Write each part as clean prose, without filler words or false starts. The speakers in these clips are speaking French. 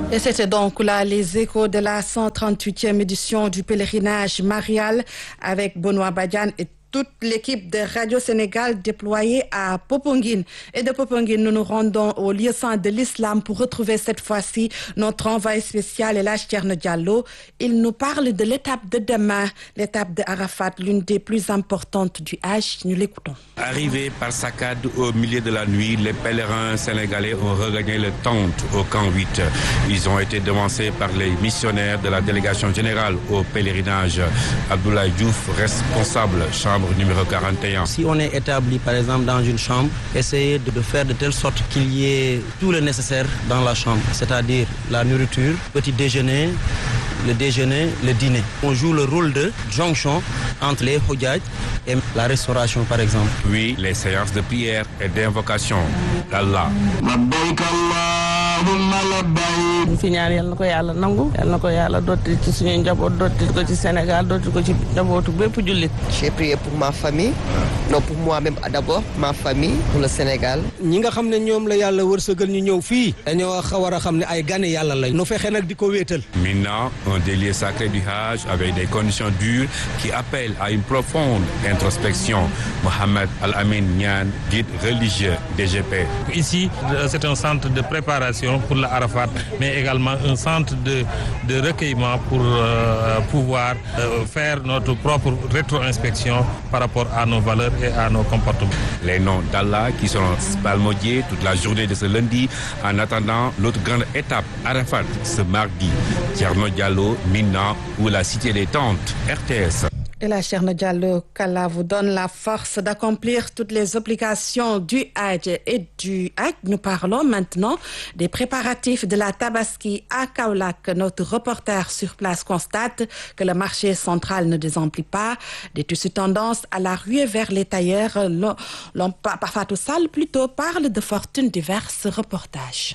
Et c'était donc là les échos de la 138e édition du pèlerinage marial avec Benoît Badiane et toute l'équipe de Radio Sénégal déployée à Popenguine. Et de Popenguine, nous nous rendons au lieu saint de l'islam pour retrouver cette fois-ci notre envoyé spécial Elhadji Thierno Diallo. Il nous parle de l'étape de demain, l'étape de Arafat, l'une des plus importantes du Hajj. Nous l'écoutons. Arrivés par saccade au milieu de la nuit, les pèlerins sénégalais ont regagné le tente au camp 8. Ils ont été devancés par les missionnaires de la délégation générale au pèlerinage. Abdoulaye Diouf, responsable chambre numéro 41. Si on est établi par exemple dans une chambre, essayez de faire de telle sorte qu'il y ait tout le nécessaire dans la chambre, c'est-à-dire la nourriture, petit déjeuner, le dîner. On joue le rôle de jonction entre les Hujjaj et la restauration par exemple. Puis les séances de prière et d'invocation d'Allah. ñu fi ñaan yal na ko yàlla nangu yal na ko yàlla dotti ci suñu njaboot dotti ko ci Sénégal dotti ko ci njabootu bépp jullit. J'ai prié pour ma famille, non pour moi-même d'abord, ma famille, pour le Sénégal. ñi nga xam ne ñoom la yàlla wërsëgal ñu ñëw fii dañoo war a xam ne ay gane yàlla lañ. nu fexe nag di ko wéetal. Mina, un des lieux sacrés du Hajj avec des conditions dures qui appellent à une profonde introspection. Mohamed Al-Amin Niane, guide religieux DGP. Ici, c'est un centre de préparation pour la Arafat, mais également un centre de recueillement pour pouvoir faire notre propre rétro-inspection par rapport à nos valeurs et à nos comportements. Les noms d'Allah qui seront psalmodiés toute la journée de ce lundi en attendant l'autre grande étape, Arafat, ce mardi. Thierno Diallo, Mina ou la cité des tentes, RTS. Elhadji Thierno Diallo, qu'Allah vous donne la force d'accomplir toutes les obligations du Hajj et du Hajj. Nous parlons maintenant des préparatifs de la Tabaski à Kaolack. Notre reporter sur place constate que le marché central ne désemplit pas. Des tissus tendance à la ruée vers les tailleurs. Fatou Sall plutôt parle de fortunes diverses. Reportage.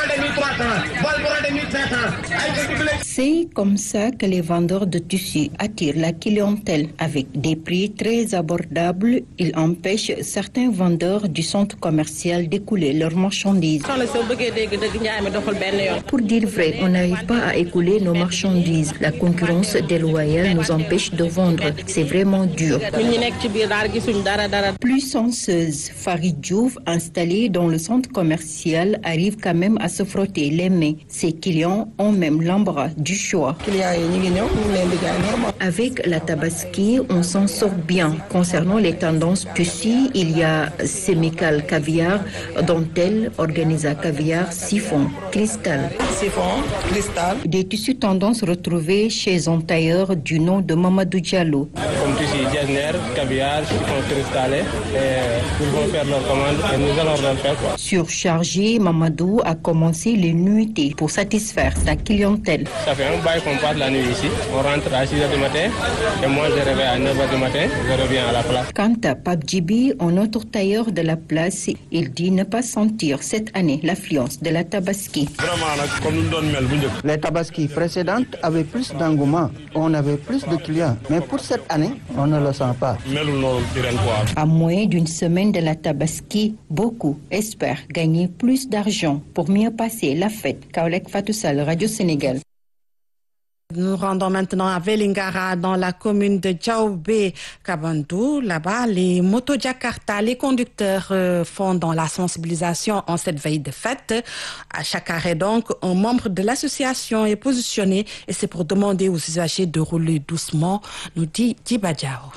C'est comme ça que les vendeurs de tissus attirent la clientèle. Avec des prix très abordables, ils empêchent certains vendeurs du centre commercial d'écouler leurs marchandises. Pour dire vrai, on n'arrive pas à écouler nos marchandises. La concurrence déloyale nous empêche de vendre. C'est vraiment dur. Plus senseuse, Farid Diouf, installé dans le centre commercial, arrive quand même à se frotter les mains. Ses clients ont même l'embarras du choix. Avec la Tabaski, on s'en sort bien. Concernant les tendances tissus, il y a sémical caviar, dentelle, organza caviar, chiffon, cristal. Des tissus tendances retrouvés chez un tailleur du nom de Mamadou Diallo. Comme tissu jasner, caviar, chiffon cristallé, ils vont faire leur commande et nous allons leur faire quoi. Surchargé, Mamadou a commencé les nuitées pour satisfaire sa clientèle. Ça fait un bail qu'on part la nuit ici. On rentre à 6h du matin et moi je réveille à 9h du matin, je reviens à la place. Quant à Pape Djibi, un autre tailleur de la place, il dit ne pas sentir cette année l'affluence de la Tabaski. Les Tabaski précédentes avaient plus d'engouement, on avait plus de clients, mais pour cette année, on ne le sent pas. À moins d'une semaine de la Tabaski, beaucoup espèrent gagner plus d'argent pour mieux passer la fête. Kaolack, Fatou Sall, Radio Sénégal. Nous rendons maintenant à Vélingara, dans la commune de Diaoubé, Kabandou. Là-bas, les motos Jakarta, les conducteurs font dans la sensibilisation en cette veille de fête. À chaque arrêt, donc, un membre de l'association est positionné et c'est pour demander aux usagers de rouler doucement, nous dit Djiba Diao.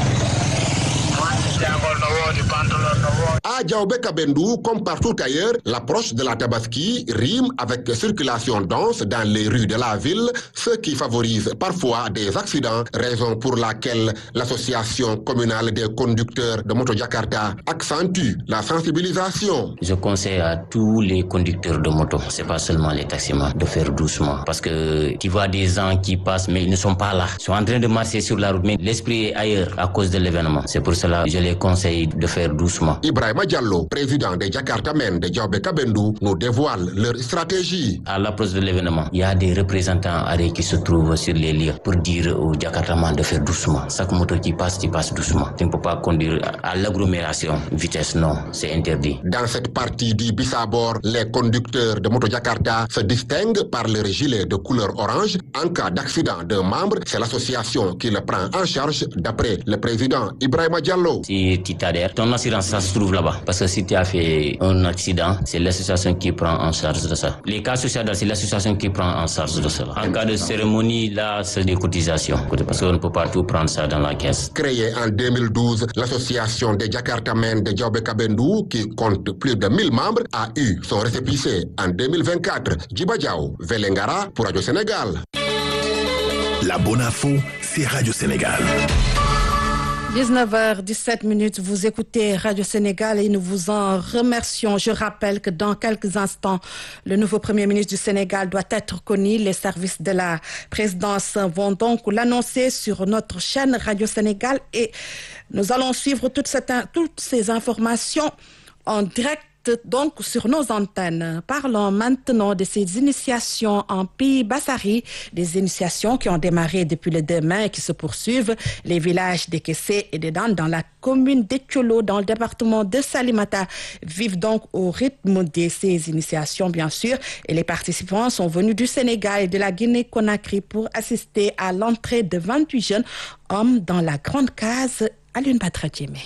À Diaoubé Kabendou, comme partout ailleurs, l'approche de la Tabaski rime avec circulation dense dans les rues de la ville, ce qui favorise parfois des accidents, raison pour laquelle l'association communale des conducteurs de moto Jakarta accentue la sensibilisation. Je conseille à tous les conducteurs de moto, c'est pas seulement les taximans, de faire doucement parce que tu vois des gens qui passent mais ils ne sont pas là. Ils sont en train de marcher sur la route mais l'esprit est ailleurs à cause de l'événement. C'est pour cela que je les les conseille de faire doucement. Ibrahima Diallo, président de Jakartamen de Diaobé-Kabendou, nous dévoile leur stratégie. À l'approche de l'événement, il y a des représentants arrêts qui se trouvent sur les lieux pour dire aux Jakartaman de faire doucement. Chaque moto qui passe, tu passes doucement. Tu ne peux pas conduire à l'agglomération. Vitesse, non, c'est interdit. Dans cette partie du Bissabor, les conducteurs de moto Jakarta se distinguent par leur gilet de couleur orange. En cas d'accident d'un membre, c'est l'association qui le prend en charge, d'après le président Ibrahima Diallo. Si tu t'adhères, ton assurance, ça se trouve là-bas. Parce que si tu as fait un accident, c'est l'association qui prend en charge de ça. Les cas sociaux, c'est l'association qui prend en charge de cela. En cas de cérémonie, là, c'est des cotisations. Parce qu'on ne peut pas tout prendre ça dans la caisse. Créée en 2012, l'association des Jakartamen de Diaobé-Kabendou, qui compte plus de 1000 membres, a eu son récépissé en 2024. Djiba Diaw, Vélingara pour Radio Sénégal. La bonne info, c'est Radio Sénégal. 19h17, vous écoutez Radio Sénégal et nous vous en remercions. Je rappelle que dans quelques instants, le nouveau Premier ministre du Sénégal doit être connu. Les services de la présidence vont donc l'annoncer sur notre chaîne Radio Sénégal et nous allons suivre toutes ces informations en direct donc sur nos antennes. Parlons maintenant de ces initiations en Pays Bassari, des initiations qui ont démarré depuis le 2 mai et qui se poursuivent. Les villages de Kessé et de Dan dans la commune d'Ethiolo, dans le département de Salimata, vivent donc au rythme de ces initiations, bien sûr. Et les participants sont venus du Sénégal et de la Guinée-Conakry pour assister à l'entrée de 28 jeunes hommes dans la grande case Alioune Badara Diémé.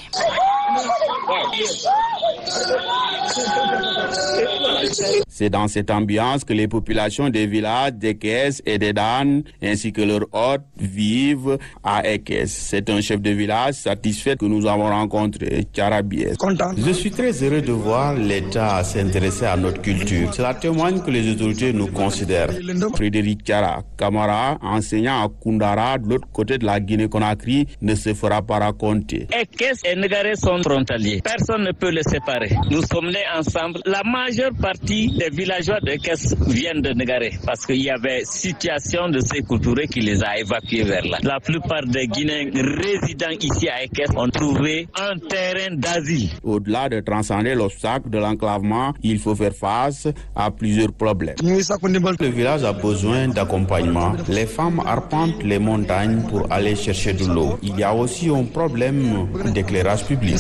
C'est dans cette ambiance que les populations des villages d'Ekes et de Dan, ainsi que leurs hôtes, vivent à Ekes. C'est un chef de village satisfait que nous avons rencontré, Tcharabies. Je suis très heureux de voir l'État s'intéresser à notre culture. Cela témoigne que les autorités nous considèrent. Frédéric Tchara Kamara, enseignant à Koundara, de l'autre côté de la Guinée-Conakry, ne se fera pas raconter. Ekes et Négaré sont frontaliers. Personne ne peut les séparer. Nous sommes nés ensemble. La majeure partie des villageois de Ekes viennent de Négaré parce qu'il y avait situation de Sékou Touré qui les a évacués vers là. La plupart des Guinéens résidant ici à Ekes ont trouvé un terrain d'asile. Au-delà de transcender l'obstacle de l'enclavement, il faut faire face à plusieurs problèmes. Le village a besoin d'accompagnement. Les femmes arpentent les montagnes pour aller chercher de l'eau. Il y a aussi un problème d'éclairage public.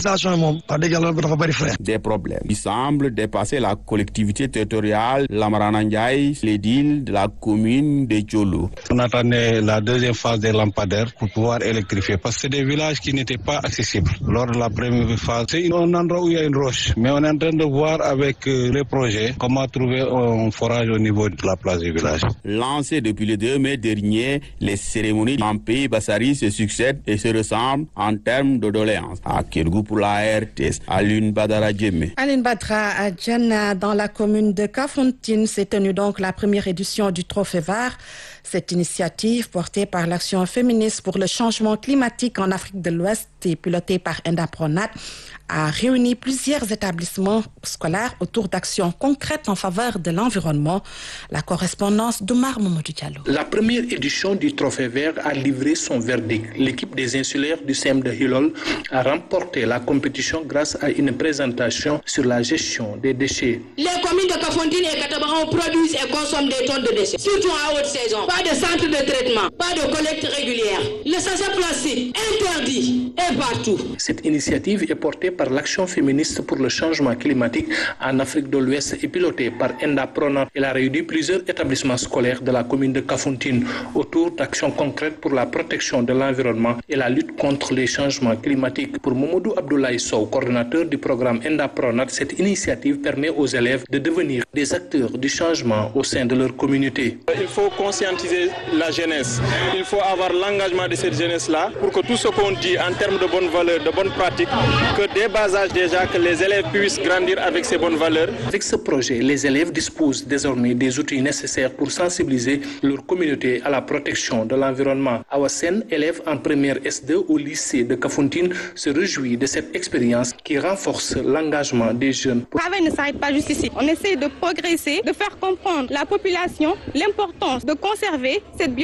Des problèmes qui semblent dépasser la collectivité territoriale, l'Amarana Ndiaye, l'édile de la commune de Diolo. On attendait la deuxième phase des lampadaires pour pouvoir électrifier parce que c'est des villages qui n'étaient pas accessibles. Lors de la première phase, c'est un endroit où il y a une roche. Mais on est en train de voir avec les projets comment trouver un forage au niveau de la place du village. Lancé depuis le 2 mai dernier, les cérémonies en Pays Bassari se succèdent et se ressemblent en termes de doléances. À Kirgou pour la RTS, Alioune Badara Diémé. Alioune Badara Diémé, dans la commune de Kafountine, s'est tenue donc la première édition du Trophée Vert. Cette initiative, portée par l'Action féministe pour le changement climatique en Afrique de l'Ouest et pilotée par Enda Pronat, a réuni plusieurs établissements scolaires autour d'actions concrètes en faveur de l'environnement. La correspondance d'Oumar Mamadou Diallo. La première édition du Trophée Vert a livré son verdict. L'équipe des insulaires du CEM de Hilol a remporté la compétition grâce à une présentation sur la gestion des déchets. Les communes de Kafountine et Katabaran produisent et consomment des tonnes de déchets, surtout à haute saison. Pas de centre de traitement, pas de collecte régulière. Le sachet plastique interdit et partout. Cette initiative est portée par l'Action féministe pour le changement climatique en Afrique de l'Ouest et pilotée par Enda Pronat. Elle a réuni plusieurs établissements scolaires de la commune de Kafountine autour d'actions concrètes pour la protection de l'environnement et la lutte contre les changements climatiques. Pour Momodou Abdoulaye Sow, coordonnateur du programme Enda Pronat, cette initiative permet aux élèves de devenir des acteurs du changement au sein de leur communauté. Il faut conscientiser la jeunesse. Il faut avoir l'engagement de cette jeunesse-là pour que tout ce qu'on dit en termes de bonnes valeurs, de bonnes pratiques, que dès bas âge déjà, que les élèves puissent grandir avec ces bonnes valeurs. Avec ce projet, les élèves disposent désormais des outils nécessaires pour sensibiliser leur communauté à la protection de l'environnement. Awasen, élève en première S2 au lycée de Kafountine, se réjouit de cette expérience qui renforce l'engagement des jeunes. Le travail ne s'arrête pas juste ici. On essaie de progresser, de faire comprendre à la population l'importance de conserver cette biodiversité.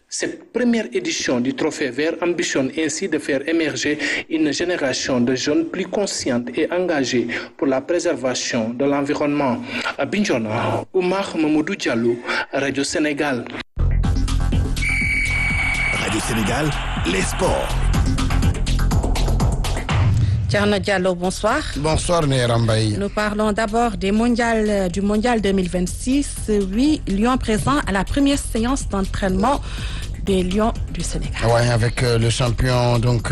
Cette première édition du Trophée Vert ambitionne ainsi de faire émerger une génération de jeunes plus conscientes et engagées pour la préservation de l'environnement. À Bignona, Oumar Mamadou Diallo, Radio Sénégal. Radio Sénégal, les sports. Thierno Diallo, bonsoir. Bonsoir, Nérambaï. Nous parlons d'abord du mondial 2026. 8 Lions présents à la première séance d'entraînement des Lions du Sénégal. Oui, avec le champion, donc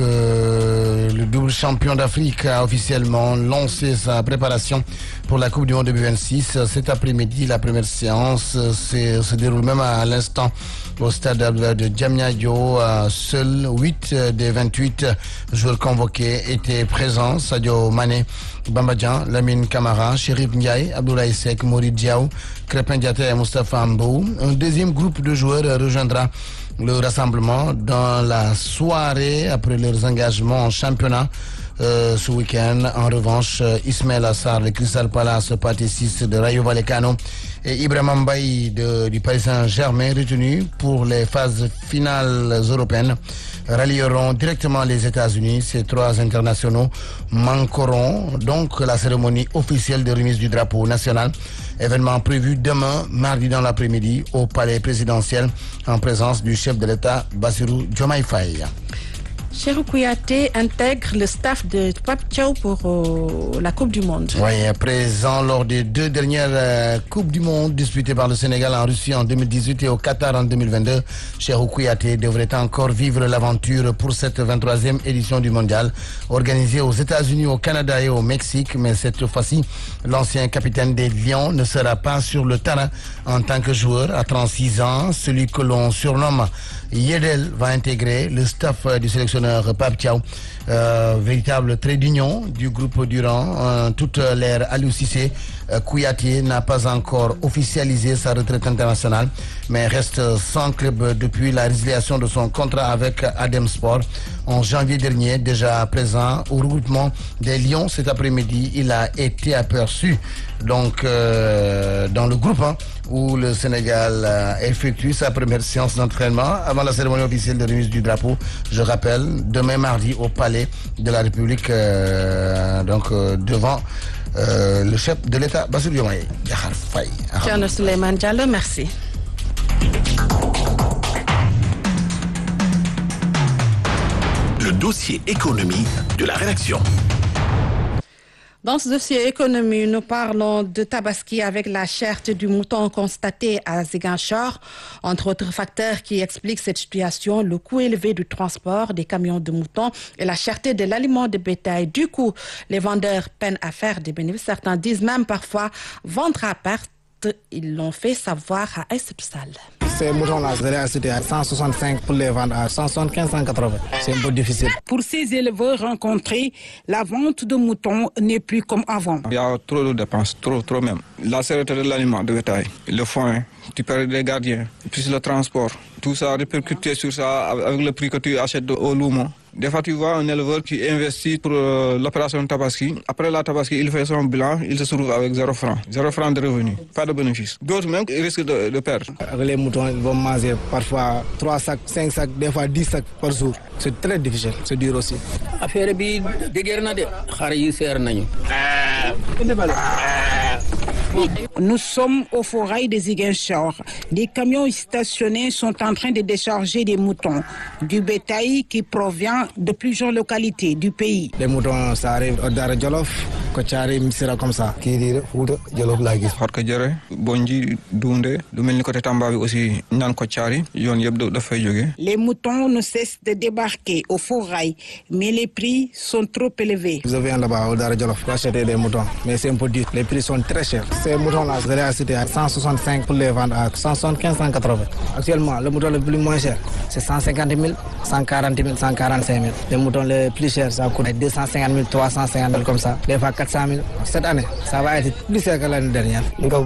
le double champion d'Afrique a officiellement lancé sa préparation pour la Coupe du Monde 2026. Cet après-midi, la première séance se déroule même à l'instant au stade de Diamniadio. Seuls 8 des 28 joueurs convoqués étaient présents. Sadio Mané, Bambadjan, Lamine Camara, Chérif Ndiaye, Abdoulaye Seck, Mourid Diaw, Crépin Diaté et Moustapha Mbou. Un deuxième groupe de joueurs rejoindra le rassemblement dans la soirée après leurs engagements en championnat ce week-end. En revanche, Ismaël Assar, le Crystal Palace, partie 6 de Rayo Vallecano et Ibrahima Mbaye du Paris Saint-Germain, retenus pour les phases finales européennes, rallieront directement les États-Unis. Ces trois internationaux manqueront donc la cérémonie officielle de remise du drapeau national. Événement prévu demain, mardi dans l'après-midi, au palais présidentiel, en présence du chef de l'État, Bassirou Diomaye Faye. Cheikhou Kouyaté intègre le staff de Pape Thiaw pour la Coupe du Monde. Oui, présent lors des 2 dernières Coupes du Monde disputées par le Sénégal en Russie en 2018 et au Qatar en 2022, Cheikhou Kouyaté devrait encore vivre l'aventure pour cette 23e édition du Mondial, organisée aux États-Unis, au Canada et au Mexique. Mais cette fois-ci, l'ancien capitaine des Lions ne sera pas sur le terrain en tant que joueur. À 36 ans, celui que l'on surnomme Yedel va intégrer le staff du sélectionneur Pape Thiaw, véritable trait d'union du groupe durant toute l'ère Aliou Cissé. Kouyaté n'a pas encore officialisé sa retraite internationale, mais reste sans club depuis la résiliation de son contrat avec Adem Sport en janvier dernier. Déjà présent au regroupement des Lions cet après-midi, il a été aperçu donc dans le groupe où le Sénégal effectue sa première séance d'entraînement avant la cérémonie officielle de remise du drapeau. Je rappelle, demain mardi au Palais de la République, devant le chef de l'État, Bassirou Diomaye Diakhar Faye. Thierno Souleymane Diallo, merci. Le dossier économie de la rédaction. Dans ce dossier économie, nous parlons de Tabaski avec la cherté du mouton constatée à Ziguinchor. Entre autres facteurs qui expliquent cette situation, le coût élevé du transport des camions de moutons et la cherté de l'aliment de bétail. Du coup, les vendeurs peinent à faire des bénéfices. Certains disent même parfois vendre à perte. Ils l'ont fait savoir à Aïssatou Sall. Ces moutons-là, c'était à 165 pour les vendre à 175, 180. C'est un peu difficile. Pour ces éleveurs rencontrés, la vente de moutons n'est plus comme avant. Il y a trop de dépenses, trop même. La sécurité de l'aliment de bétail, le foin, tu perds les gardiens, puis le transport. Tout ça répercuté sur ça avec le prix que tu achètes au Loumont. Des fois, tu vois un éleveur qui investit pour l'opération Tabaski. Après la Tabaski, il fait son bilan, il se trouve avec 0 francs. 0 francs de revenus, pas de bénéfice. D'autres même risquent de perdre. Avec les moutons, ils vont manger parfois 3 sacs, 5 sacs, des fois 10 sacs par jour. C'est très difficile, c'est dur aussi. Nous sommes au forêt de Ziguinchor. Des camions stationnés sont en train de décharger des moutons, du bétail qui provient de plusieurs localités du pays. Les moutons, ça arrive au Dar Djolof, Kotiari, Missira comme ça. Qui dit Fouta, Djolof la gis. Harkadjere, Bonji, Doundé, lu melni côté Tamba bi aussi ñaan Kotiari, yoon yeb da fay joggé. Les moutons ne cessent de débarquer au forêt, mais les prix sont trop élevés. Je viens là-bas au Dar Djolof pour acheter des moutons, mais c'est un peu dur. Les prix sont très chers. Ces moutons-là, c'était à 165 pour les vendre à 175, 180. Actuellement, le mouton le plus moins cher, c'est 150 000, 140 000, 145 000. Les moutons les plus chers, ça coûte 250 000, 350 000 comme ça. Des fois 400 000. Cette année, ça va être plus cher que l'année dernière.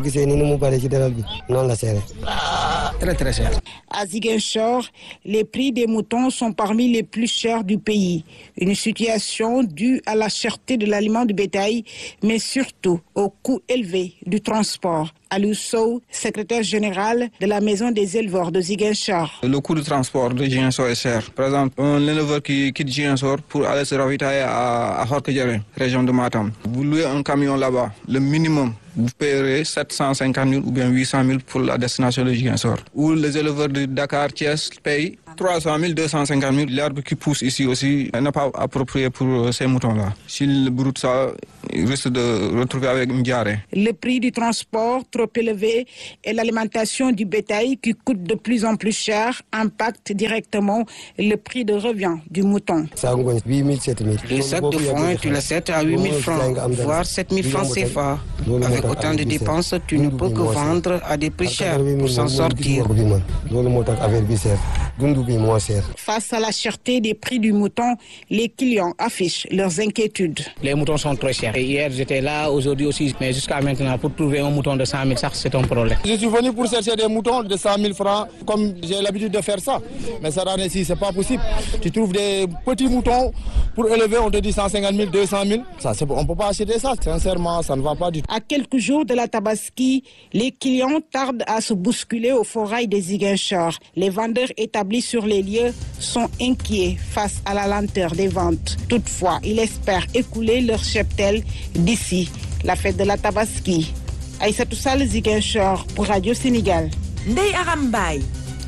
Très très cher. À Ziguinchor, les prix des moutons sont parmi les plus chers du pays. Une situation due à la cherté de l'aliment du bétail, mais surtout au coût élevé du transport. Aliou Sow, secrétaire général de la Maison des éleveurs de Ziguinchor. Le coût de transport de Ziguinchor est cher. Par exemple, un éleveur qui quitte Ziguinchor pour aller se ravitailler à Horkodiéré, région de Matam. Vous louez un camion là-bas, le minimum, vous payerez 750 000 ou bien 800 000 pour la destination de Ziguinchor. Ou les éleveurs de Dakar, Thiès payent 300 000, 250 000. L'herbe qui pousse ici aussi n'est pas appropriée pour ces moutons-là. S'ils broutent ça, ils risquent de retrouver avec une diarrhée. Le prix du transport trop élevé et l'alimentation du bétail qui coûte de plus en plus cher impactent directement le prix de revient du mouton. Le sac de foin, tu l'achètes à 8 000 francs, voire 7 000 francs CFA. Avec autant de dépenses, tu ne peux que vendre à des prix chers pour s'en sortir. Face à la cherté des prix du mouton, les clients affichent leurs inquiétudes. Les moutons sont trop chers. Et hier, j'étais là, aujourd'hui aussi, mais jusqu'à maintenant, pour trouver un mouton de 100 000, ça, c'est un problème. Je suis venu pour chercher des moutons de 100 000 francs, comme j'ai l'habitude de faire ça. Mais cette année-ci, c'est pas possible. Tu trouves des petits moutons, pour élever, on te dit 150 000, 200 000. Ça, on ne peut pas acheter ça. Sincèrement, ça ne va pas du tout. À quelques jours de la Tabaski, les clients tardent à se bousculer au forail des Ziguinchor. Les vendeurs établis sur les lieux sont inquiets face à la lenteur des ventes. Toutefois, ils espèrent écouler leur cheptel d'ici la fête de la Tabaski. Aïssatou Sall, Ziguinchor pour Radio Sénégal. Ndeye Arambay.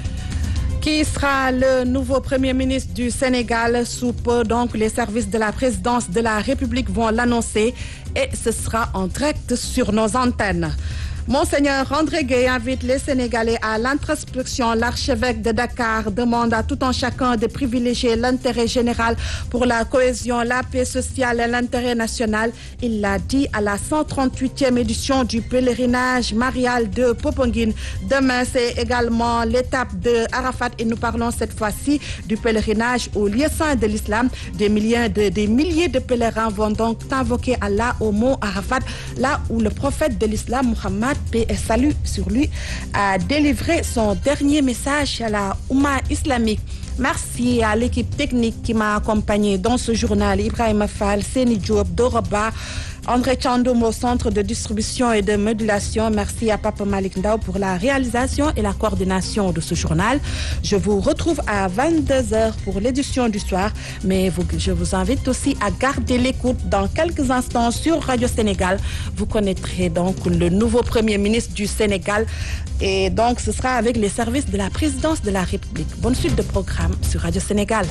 Qui sera le nouveau Premier ministre du Sénégal sous peu, donc les services de la présidence de la République vont l'annoncer et ce sera en direct sur nos antennes. Monseigneur André Gueye invite les Sénégalais à l'introspection. L'archevêque de Dakar demande à tout un chacun de privilégier l'intérêt général pour la cohésion, la paix sociale et l'intérêt national. Il l'a dit à la 138e édition du pèlerinage marial de Popenguine. Demain, c'est également l'étape de Arafat et nous parlons cette fois-ci du pèlerinage au lieu saint de l'islam. Des milliers de pèlerins vont donc invoquer Allah au mont Arafat, là où le prophète de l'islam, Muhammad, paix et salut sur lui, a délivré son dernier message à la Oumma islamique. Merci à l'équipe technique qui m'a accompagné dans ce journal. Ibrahima Fall, Seni Diop, Doroba, André Tchandoum au centre de distribution et de modulation. Merci à Papa Malik Ndao pour la réalisation et la coordination de ce journal. Je vous retrouve à 22h pour l'édition du soir, mais je vous invite aussi à garder l'écoute dans quelques instants sur Radio Sénégal. Vous connaîtrez donc le nouveau Premier ministre du Sénégal et donc ce sera avec les services de la présidence de la République. Bonne suite de programme sur Radio Sénégal.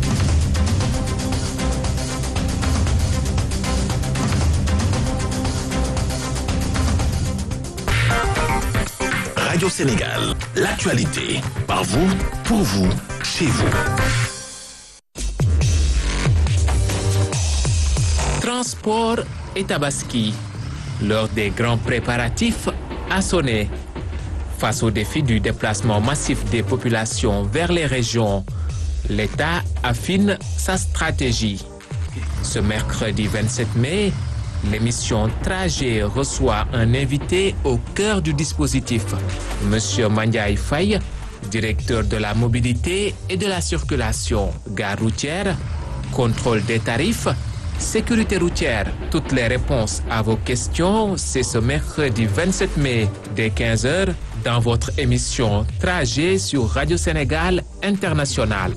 Radio Sénégal, l'actualité, par vous, pour vous, chez vous. Transport et Tabaski, l'heure des grands préparatifs a sonné. Face au défi du déplacement massif des populations vers les régions, l'État affine sa stratégie. Ce mercredi 27 mai, l'émission Trajet reçoit un invité au cœur du dispositif, Monsieur Mandiaye Faye, directeur de la mobilité et de la circulation, gare routière, contrôle des tarifs, sécurité routière. Toutes les réponses à vos questions, c'est ce mercredi 27 mai dès 15h dans votre émission Trajet sur Radio Sénégal International.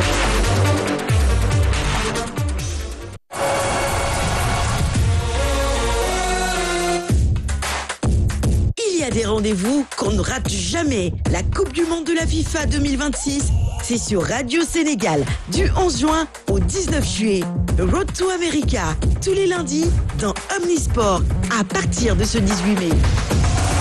Des rendez-vous qu'on ne rate jamais. La Coupe du Monde de la FIFA 2026, c'est sur Radio Sénégal du 11 juin au 19 juillet. Road to America, tous les lundis dans Omnisport à partir de ce 18 mai.